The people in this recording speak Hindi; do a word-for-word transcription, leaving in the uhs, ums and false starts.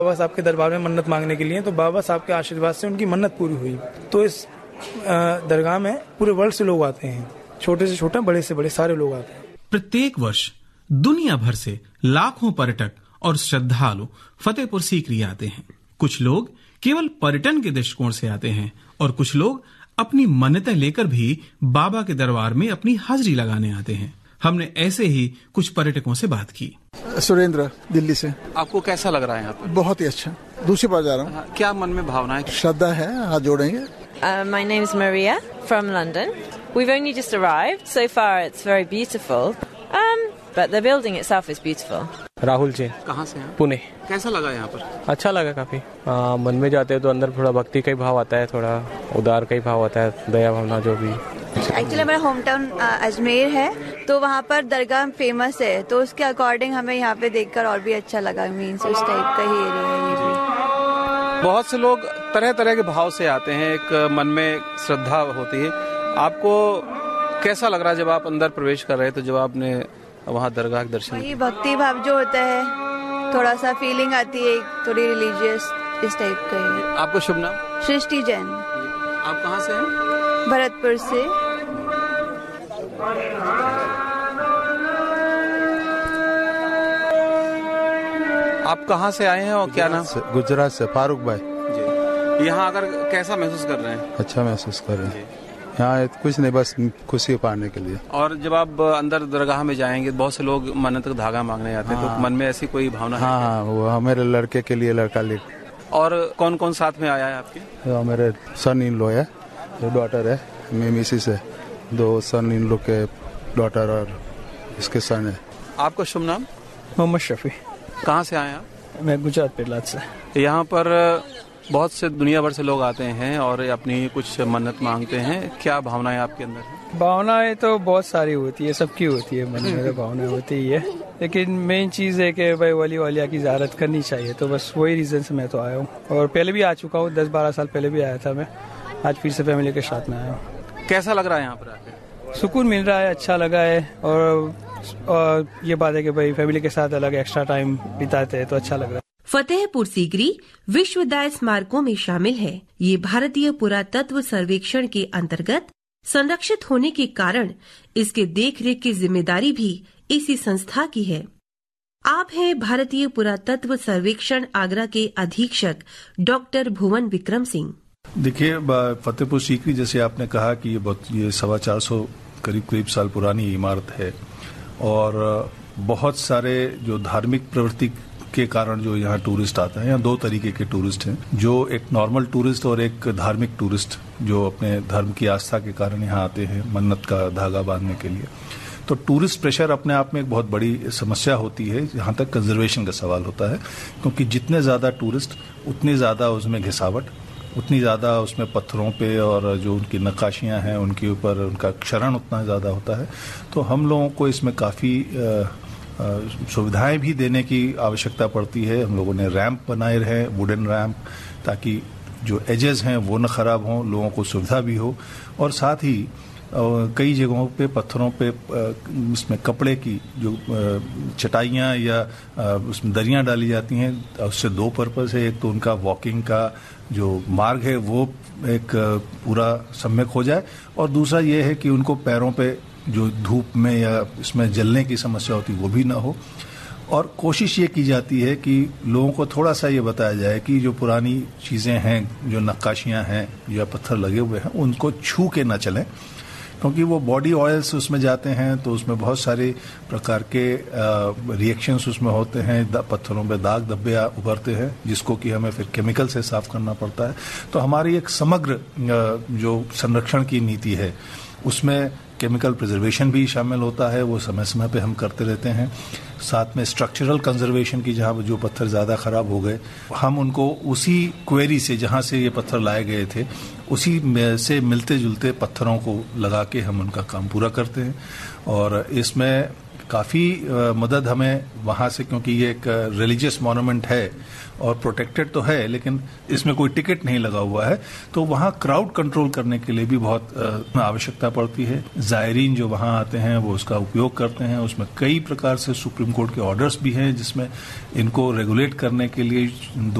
बाबा साहब के दरबार में मन्नत मांगने के लिए, तो बाबा साहब के आशीर्वाद से उनकी मन्नत पूरी हुई। तो इस दरगाह में पूरे वर्ल्ड से लोग आते हैं, छोटे से छोटा, बड़े से बड़े, सारे लोग आते हैं। प्रत्येक वर्ष दुनिया भर से लाखों पर्यटक और श्रद्धालु फतेहपुर सीकरी आते हैं। कुछ लोग केवल पर्यटन के दृष्टिकोण से आते हैं और कुछ लोग अपनी मन्नतें लेकर भी बाबा के दरबार में अपनी हाजिरी लगाने आते हैं। हमने ऐसे ही कुछ पर्यटकों से बात की। सुरेंद्र, दिल्ली से। आपको कैसा लग रहा है यहाँ पर? बहुत ही अच्छा। दूसरी बार जा रहा हूँ। क्या मन में भावना है? श्रद्धा है, हाथ जोड़ेंगे। Uh, my name is Maria from London. We've only just arrived. So far it's very beautiful. Um, but the building itself is beautiful. Rahul ji. कहाँ से हैं? पुणे। कैसा लगा यहाँ पर? अच्छा लगा काफी। आ, मन में जाते हैं तो अंदर थोड़ा भक्ति का ही भाव आता है, थोड़ा उदार का ही भाव आता है, दया भावना जो भी। एक्चुअली मेरा होम टाउन अजमेर है, तो वहाँ पर दरगाह फेमस है, तो उसके अकॉर्डिंग हमें यहाँ पे देखकर और भी अच्छा लगा। मीन्स उस टाइप का ही एरिया है ये भी। बहुत से लोग तरह तरह के भाव से आते हैं, एक मन में श्रद्धा होती है। आपको कैसा लग रहा है जब आप अंदर प्रवेश कर रहे थे, जब आपने वहाँ दरगाह के दर्शन? वही भक्ति भाव जो होता है, थोड़ा सा फीलिंग आती है, थोड़ी रिलीजियस इस टाइप का है। आपको शुभ नाम? सृष्टि जैन। आप कहाँ से हैं? भरतपुर से। आप कहाँ से आए हैं और क्या नाम? गुजरात से। फारूक भाई। जी। यहाँ आकर कैसा महसूस कर रहे हैं? अच्छा महसूस कर रहे हैं। यहाँ कुछ नहीं, बस खुशी पाने के लिए। और जब आप अंदर दरगाह में जाएंगे, बहुत से लोग मन्नत का धागा मांगने आते हैं, तो मन में ऐसी कोई भावना है? हाँ हाँ, वो मेरे लड़के के लिए लड़का ले। और कौन कौन साथ में आया है आपके? तो मेरे सन इन लो है, डॉटर है, मैं मिसिस है, दो सन इन लो के डॉटर और इसके सन है। आपका शुभ नाम? मोहम्मद शफी। कहाँ से आए आप? मैं गुजरात पेटलाद से। यहाँ पर बहुत से दुनिया भर से लोग आते हैं और अपनी कुछ मन्नत मांगते हैं। क्या भावनाएं आपके अंदर है? भावनाएं तो बहुत सारी होती है, सबकी होती है, मन में तो भावनाएं होती ही है, लेकिन मेन चीज है कि भाई वली वालिया की ज़ियारत करनी चाहिए, तो बस वही रीजन से मैं तो आया हूँ। और पहले भी आ चुका हूँ, दस बारह साल पहले भी आया था मैं, आज फिर से फैमिली के साथ में आया हूँ। कैसा लग रहा है यहाँ पर आके? सुकून मिल रहा है, अच्छा लगा है। और, और ये बात है कि भाई फैमिली के साथ अलग एक्स्ट्रा टाइम बिताते हैं तो अच्छा लग रहा है। फतेहपुर सीकरी विश्वदाय स्मारकों में शामिल है। ये भारतीय पुरातत्व सर्वेक्षण के अंतर्गत संरक्षित होने के कारण इसके देखरेख की जिम्मेदारी भी इसी संस्था की है। आप हैं भारतीय पुरातत्व सर्वेक्षण आगरा के अधीक्षक डॉक्टर भुवन विक्रम सिंह। देखिए, फतेहपुर सीकरी जैसे आपने कहा कि ये बहुत ये सवा चार सौ करीब करीब साल पुरानी इमारत है और बहुत सारे जो धार्मिक प्रवृत्ति के कारण जो यहाँ टूरिस्ट आता है, यहाँ दो तरीके के टूरिस्ट हैं, जो एक नॉर्मल टूरिस्ट और एक धार्मिक टूरिस्ट जो अपने धर्म की आस्था के कारण यहाँ आते हैं मन्नत का धागा बांधने के लिए। तो टूरिस्ट प्रेशर अपने आप में एक बहुत बड़ी समस्या होती है, जहाँ तक कंजर्वेशन का सवाल होता है, क्योंकि जितने ज़्यादा टूरिस्ट उतनी ज़्यादा उसमें घिसावट, उतनी ज़्यादा उसमें पत्थरों पे और जो उनकी नक्काशियाँ हैं उनके ऊपर उनका क्षरण उतना ज़्यादा होता है। तो हम लोगों को इसमें काफ़ी सुविधाएं भी देने की आवश्यकता पड़ती है। हम लोगों ने रैंप बनाए रहे, वुडन रैंप, ताकि जो एजेस हैं वो न ख़राब हों, लोगों को सुविधा भी हो। और साथ ही कई जगहों पे पत्थरों पे इसमें कपड़े की जो चटाइयाँ या उसमें दरियाँ डाली जाती हैं, उससे दो पर्पस है। एक तो उनका वॉकिंग का जो मार्ग है वो एक पूरा सम्यक हो जाए, और दूसरा ये है कि उनको पैरों पे जो धूप में या इसमें जलने की समस्या होती है वो भी ना हो। और कोशिश ये की जाती है कि लोगों को थोड़ा सा ये बताया जाए कि जो पुरानी चीज़ें हैं, जो नक्काशियाँ हैं या पत्थर लगे हुए हैं, उनको छू के ना चलें, क्योंकि वो बॉडी ऑयल्स उसमें जाते हैं तो उसमें बहुत सारे प्रकार के रिएक्शंस उसमें होते हैं, पत्थरों पे दाग धब्बे उभरते हैं, जिसको कि हमें फिर केमिकल से साफ करना पड़ता है। तो हमारी एक समग्र जो संरक्षण की नीति है उसमें केमिकल प्रिजर्वेशन भी शामिल होता है, वो समय समय पे हम करते रहते हैं। साथ में स्ट्रक्चरल कंजर्वेशन की, जहाँ जो पत्थर ज़्यादा ख़राब हो गए हम उनको उसी क्वेरी से जहाँ से ये पत्थर लाए गए थे उसी से मिलते जुलते पत्थरों को लगा के हम उनका काम पूरा करते हैं। और इसमें काफ़ी मदद हमें वहाँ से, क्योंकि ये एक रिलीजियस मॉन्यूमेंट है और प्रोटेक्टेड तो है लेकिन इसमें कोई टिकट नहीं लगा हुआ है, तो वहाँ क्राउड कंट्रोल करने के लिए भी बहुत आवश्यकता पड़ती है। जायरीन जो वहाँ आते हैं वो उसका उपयोग करते हैं। उसमें कई प्रकार से सुप्रीम कोर्ट के ऑर्डर्स भी हैं जिसमें इनको रेगुलेट करने के लिए